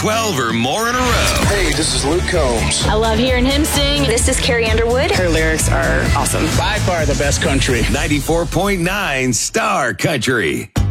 12 or more in a row. Hey, this is Luke Combs. I love hearing him sing. This is Carrie Underwood. Her lyrics are awesome. By far the best country. 94.9 Star Country.